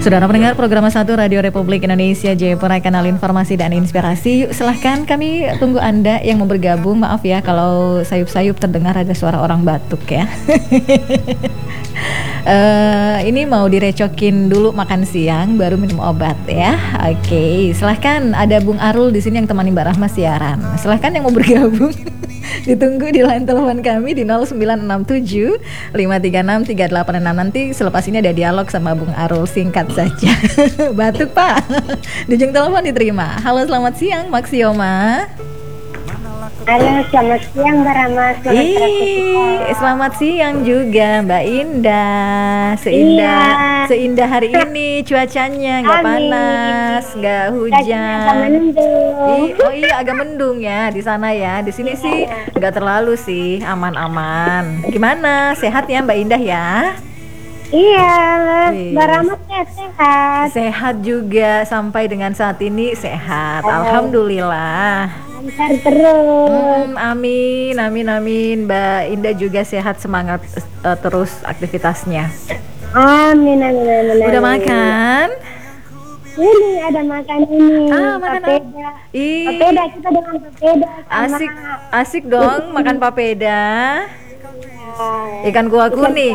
Saudara pendengar program 1 Radio Republik Indonesia Jayapura, kanal informasi dan inspirasi. Yuk silahkan, kami tunggu Anda yang mau bergabung. Maaf ya kalau sayup-sayup terdengar ada suara orang batuk ya. Ini mau direcokin dulu makan siang baru minum obat ya. Oke, silahkan, ada Bung Arul di sini yang temani Mbak Rahma siaran. Silahkan yang mau bergabung. Ditunggu di line telepon kami di 0967 536 386. Nanti selepas ini ada dialog sama Bung Arul, singkat saja. Batuk Pak. Di ujung telepon diterima. Halo, selamat siang Maxioma. Halo, selamat siang Mbak Rama. Selamat siang juga Mbak Indah. Seindah hari ini, cuacanya nggak panas, nggak hujan. Oh iya, agak mendung ya di sana ya. Di sini sih nggak terlalu sih, aman-aman. Gimana, sehat ya Mbak Indah ya? Iya, Mbak Rama sehat. Sehat juga sampai dengan saat ini sehat. Alhamdulillah. Lancar terus. Amin. Mbak Indah juga sehat, semangat terus aktivitasnya. Amin. Udah makan? Ini ada makan ini. Makan papeda. Papeda, kita dengan papeda. Asik dong makan papeda. Ikan kuah kuning.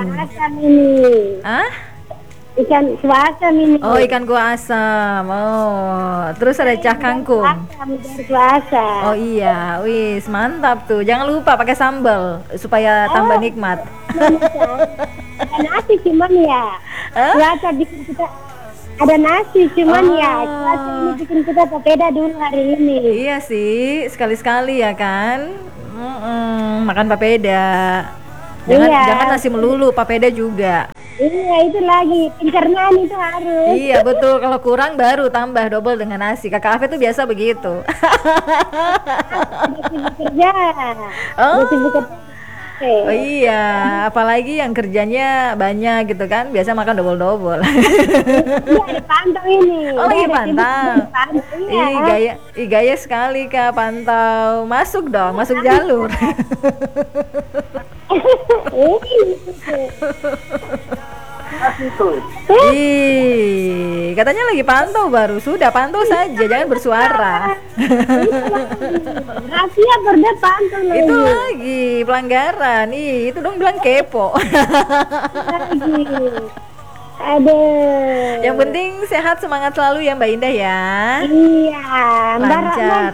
Ikan kuah asam ini. Oh, ikan kuah asam. Oh, terus ada cah kangkung. Oh iya, wis mantap tuh. Jangan lupa pakai sambal supaya tambah nikmat. Ada nasi cuman ya. Cuaca bikin kita ada nasi cuman ya. Cuaca ini bikin kita papeda dulu hari ini. Iya sih, sekali-sekali ya kan. Makan papeda. Jangan nasi melulu, papeda juga. Iya, itu lagi pencernaan itu harus. Iya betul, kalau kurang baru tambah double dengan nasi. Kakak Afe tuh biasa begitu. Kerja. Oh iya, apalagi yang kerjanya banyak gitu kan, biasa makan double. Iya, dipantau ini. Oh lagi pantau. Iya. Gaya sekali Kak, pantau. Masuk dong, masuk jalur. Katanya lagi pantau baru. Sudah pantau saja, jangan bersuara. Rahasia berde pantau lagi. Itu lagi pelanggaran. Itu dong bilang kepo. Aduh. Yang penting sehat, semangat selalu ya Mbak Indah ya. Iya, lancar.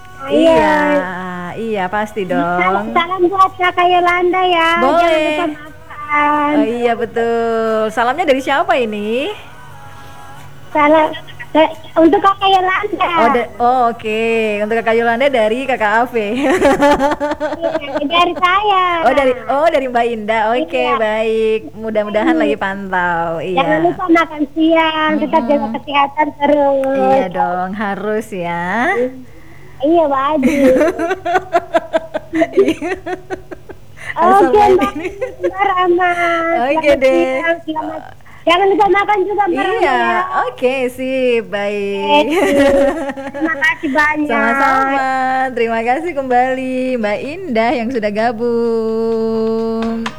Iya pasti dong. Salam buat Kakak Yolanda ya. Boleh. Jangan lupa makan. Oh iya betul. Salamnya dari siapa ini? Salam untuk Kakak Yolanda. Oke. Untuk Kakak Yolanda dari Kakak Ave. Dari saya. Dari Mbak Indah. Oke, baik. Mudah-mudahan lagi pantau. Iya. Jangan lupa makan siang, tetap jaga kesehatan terus. Iya dong, harus ya. Iya, wajib. Oke, Mbak Rama. Oke deh. Jangan lupa makan juga Mbak Rama. Iya, oke, sip, baik. Terima kasih banyak. Sama-sama. Terima kasih kembali Mbak Indah yang sudah gabung.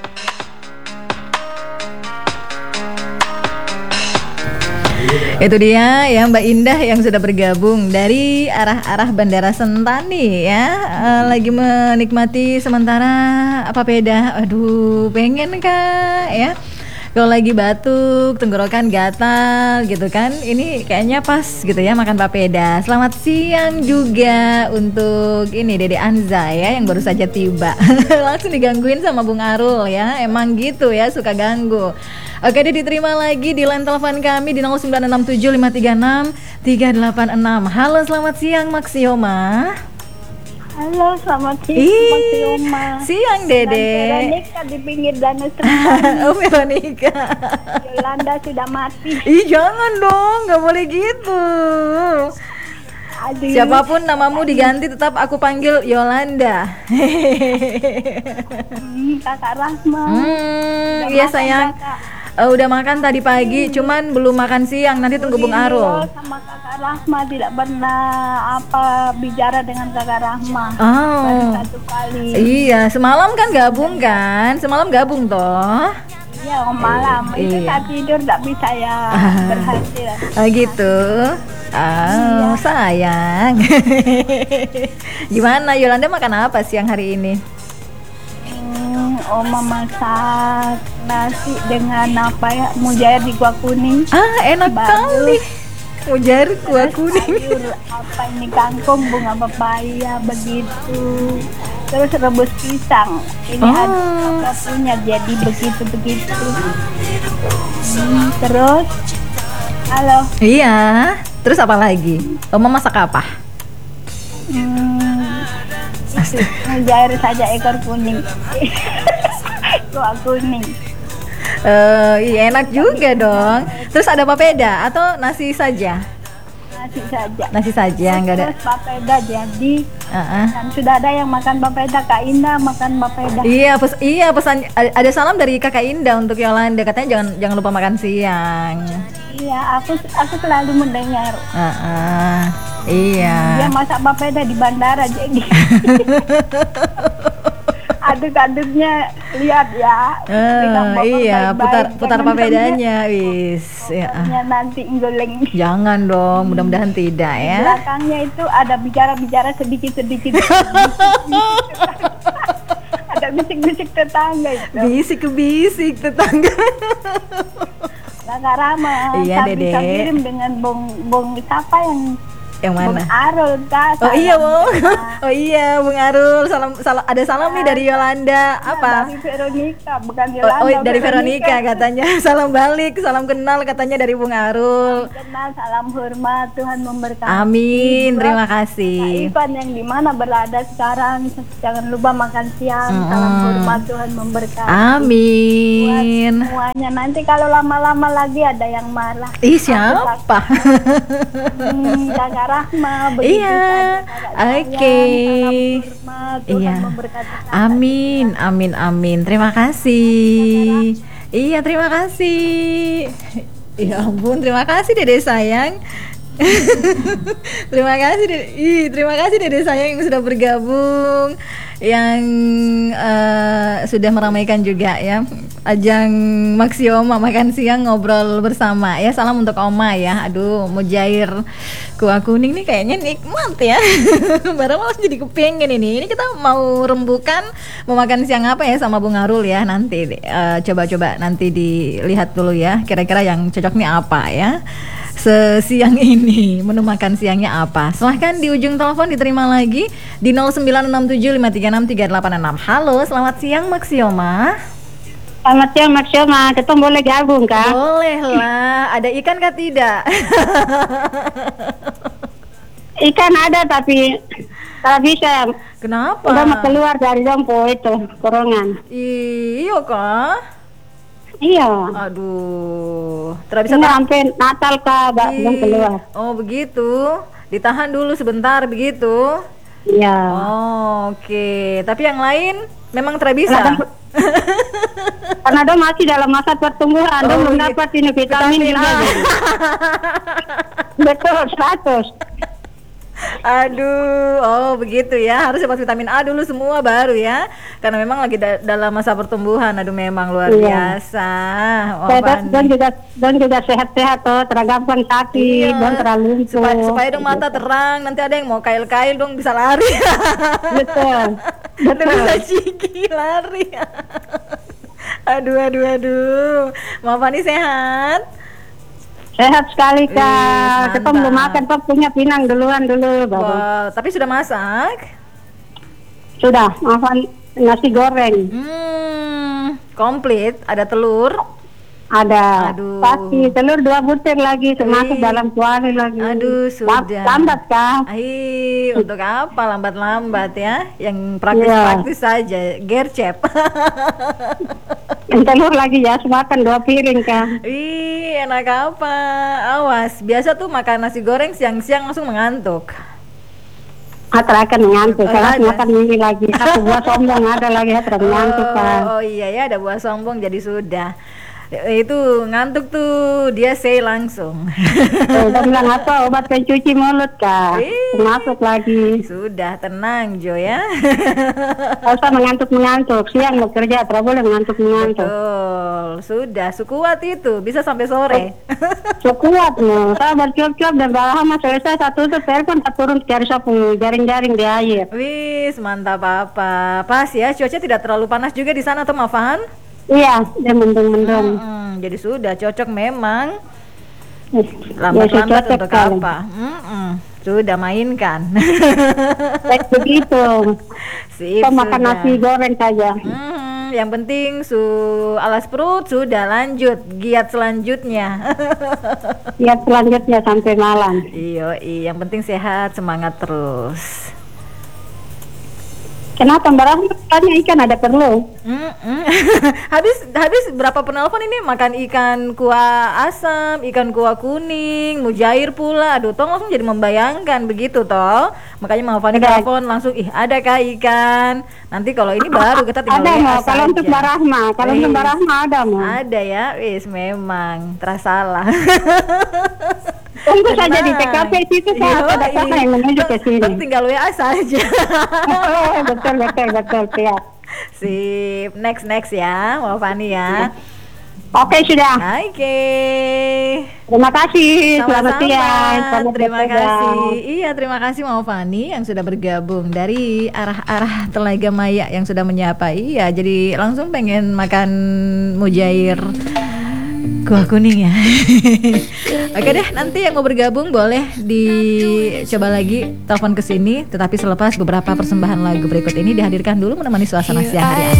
Itu dia ya Mbak Indah yang sudah bergabung dari arah-arah Bandara Sentani ya. Lagi menikmati sementara papeda. Aduh, pengen Kak ya. Kalau lagi batuk, tenggorokan gatal gitu kan, ini kayaknya pas gitu ya makan papeda. Selamat siang juga untuk ini Dede Anza ya yang baru saja tiba. Langsung digangguin sama Bung Arul ya. Emang gitu ya, suka ganggu. Oke, diterima lagi di line telepon kami di 0967 536 386. Halo, selamat siang Maxioma. Halo, selamat siang Maxioma. Siang Dede. Veronica di pinggir danau Sentani. Oh, Veronica. Yolanda sudah mati. Ih, jangan dong, nggak boleh gitu. Aduh. Siapapun namamu diganti, tetap aku panggil Yolanda. Kakak Rahma. Iya sayang. Udah makan tadi pagi, cuman belum makan siang. Nanti tunggu Bung Arul. Sama Kakak Rahma tidak pernah bicara dengan Kakak Rahma. Oh. Baru 1 kali. Iya, semalam kan gabung kan? Semalam gabung toh. Iya, malam. Itu Iya. saat tidur nggak bisa ya berhasil. Oh gitu. Oh, sayang. Gimana Yolanda makan apa siang hari ini? Oma masak nasi dengan apa ya, mujair di kuah kuning. Enak Bagus. kali. Mujair kuah Terus kuning. sayur apa ini, kangkung, bunga pepaya begitu. Terus rebus pisang. Ini ada apa punya, jadi begitu. Terus halo. Iya. Terus apa lagi? Oma masak apa? Itu mujair saja ekor kuning. Kuah kuning. Iya enak juga dong. Terus ada papeda atau nasi saja? Nasi saja. Nasi saja, nggak ada. Terus papeda jadi. Uh-uh. Dan sudah ada yang makan papeda, Kak Indah makan papeda. Iya pesan ada salam dari Kakak Indah untuk Yolanda, katanya jangan lupa makan siang. Iya, aku selalu mendengar. Iya. Dia masak papeda di bandara jadi. Aduk-aduknya lihat ya. Iya, putar papedanya, wis. Ya. Nanti goleng. Jangan dong, mudah-mudahan tidak ya. Belakangnya itu ada bicara sedikit. Ada bisik-bisik tetangga itu. Bisik tetangga. Kakak Rama, Iya, bisa Dede. kirim dengan bong siapa Yang mana? Bung Arul, Kak. Oh iya, salam. Bung. Oh iya, Bung Arul. Salam ada salam nih dari Yolanda. Apa? Dari Veronica, bukan Yolanda. Dari Veronica katanya. Salam balik, salam kenal katanya dari Bung Arul. Kenal, salam hormat, Tuhan memberkati. Amin, Buat terima Kak kasih. Ivan yang di mana berada sekarang, jangan lupa makan siang. Salam hormat, Tuhan memberkati. Amin. Buat semuanya, nanti kalau lama-lama lagi ada yang marah. Ih, siapa? Kakak Rahma, begitu Iya, saja, Kakak oke. sayang, salam hormat, Tuhan Iya. memberkati Kakak. Amin. Terima kasih. Iya, terima kasih. Ya ampun, terima kasih Dede sayang. Terima kasih Dede sayang yang sudah bergabung, yang sudah meramaikan juga ya ajang Maxioma makan siang ngobrol bersama ya. Salam untuk Oma ya. Aduh, mujair kuah kuning nih kayaknya nikmat ya. Barang malah jadi kepengen ini. Ini kita mau rembukan mau makan siang apa ya sama Bung Arul ya nanti. Coba-coba nanti dilihat dulu ya. Kira-kira yang cocok nih apa ya. Sesiang ini menu makan siangnya apa? Silahkan di ujung telepon diterima lagi di 0967536386. Halo, selamat siang Maxioma. Selamat siang Maxioma, kita boleh gabung Kak? Boleh lah. Ada ikan kah tidak? Ikan ada tapi tak bisa. Kenapa? Udah mau keluar dari dompo itu, korongan. Iya kah? Iya. Aduh, tidak bisa Ini sampai Natal Kak, belum keluar. Oh begitu. Ditahan dulu sebentar begitu. Iya. Oh, oke. Tapi yang lain memang tidak bisa. Karena dia masih dalam masa pertumbuhan, dia belum dapat ini vitamin juga. Betul, 100. Aduh, oh begitu ya. Harus dapat vitamin A dulu semua baru ya. Karena memang lagi dalam masa pertumbuhan. Aduh, memang luar biasa. Oh, Dan juga sehat-sehat tuh, tergampang sakit, dan terlalu supaya dong mata terang. Nanti ada yang mau kail-kail dong bisa lari. Betul. Bisa ciki lari. Aduh. Mau Fani sehat? Sehat sekali Kak. Kita belum makan, Pak punya pinang dulu baru. Wow, tapi sudah masak? Sudah, makan nasi goreng. Komplit, ada telur? Ada. Aduh. Pasti telur 2 butir lagi, termasuk dalam kuali lagi. Aduh, sudah. Lambat Kak. Untuk apa lambat-lambat ya? Yang praktis-praktis saja, gercep. Telur lagi ya, makan 2 piring Kak. Enak apa? Awas, biasa tuh makan nasi goreng siang-siang langsung mengantuk. Terakan mengantuk, kalau makan ini lagi. Satu buah sombong ada lagi, terakan mengantuk Kak. Oh iya ya, ada buah sombong jadi sudah. Itu ngantuk tuh, dia say langsung. Udah bilang apa, obat pencuci mulut kak. Masuk lagi. Sudah tenang Jo ya. Gak usah mengantuk-mengantuk. Siang mau kerja, tidak boleh mengantuk-mengantuk. Betul, sudah sekuat itu, bisa sampai sore. Sekuat no. Saya bercuap-cuap dan lama selesai satu tuh telepon tak turun cari sapu jaring-jaring di air. Wis, mantap apa. Pas ya, cuaca tidak terlalu panas juga di sana tuh Mafan? Iya, dia mendung-mendung. Jadi sudah cocok memang. Lambat-lambat Untuk apa? Sudah mainkan. Baik begitu. Sip, kita makan sudah. nasi goreng saja. Yang penting alas perut sudah, lanjut giat selanjutnya. Giat selanjutnya sampai malam. Iya, yang penting sehat, semangat terus. Kenapa Mbak Rahma tanya ikan ada perlu? habis berapa penelpon ini makan ikan kuah asam, ikan kuah kuning, mujair pula. Aduh, tong langsung jadi membayangkan begitu toh. Makanya mau Fani telepon langsung, adakah ikan? Nanti kalau ini baru kita tinggal ada mau saja. Kalau untuk Mbak Rahma, untuk Mbak Rahma ada mau. Ada ya, memang tersalah. Tunggu saja di TKP situ saya ada sana yang menuju ke sini. Tinggal WA saja. betul siap. Sip, next ya, Mbak Fani ya. Oke sudah. Oke. Terima kasih. Selamat siang. Terima kasih. Iya, terima kasih Mbak Fani yang sudah bergabung dari arah-arah Telaga Maya yang sudah menyapa. Iya, jadi langsung pengen makan mujair kuah kuning ya. Oke deh, nanti yang mau bergabung boleh dicoba lagi telepon ke sini. Tetapi selepas beberapa persembahan lagu berikut ini dihadirkan dulu menemani suasana siang hari.